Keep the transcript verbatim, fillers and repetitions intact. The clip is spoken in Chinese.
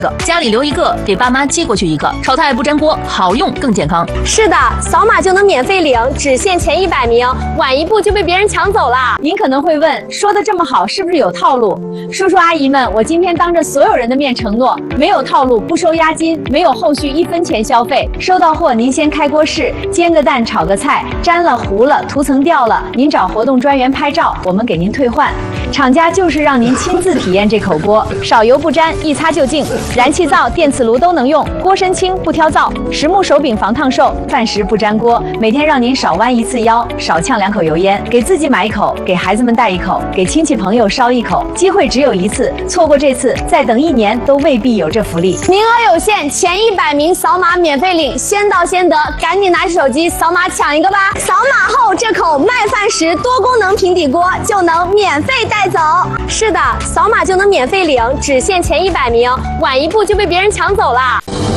个，家里留一个，给爸妈寄过去一个。炒菜不粘锅，好用更健康。 是的，扫码就能免费领，只限前一百名，晚一步就被别人抢走了。 您可能会问，说的这么好，是不是有套路？叔叔阿姨们，我今天当着所有人的面承诺，没有套路，不收押金，没有后续一分钱消费。收到货您先开锅试，煎个蛋，炒个菜，粘了糊了，涂层掉了，您找活动专员拍照，我们给您退换。厂家就是让您亲自体验这口锅，少油不沾，一擦就净。燃气灶、电磁炉都能用，锅身轻不挑灶，实木手柄防烫受，饭时不粘锅，每天让您少弯一次腰，少呛两口油烟。给自己买一口，给孩子们带一口，给亲戚朋友烧一口，机会只有一次，错过这次，再等一年都未必有这福利。 名额有限，前一百名扫码免费领，先到先得，赶紧拿起手机扫码抢一个吧！扫码后，这口麦饭石多功能平底锅就能免费带走。是的，扫码就能免费领，只限前一百名，晚一步就被别人抢走了。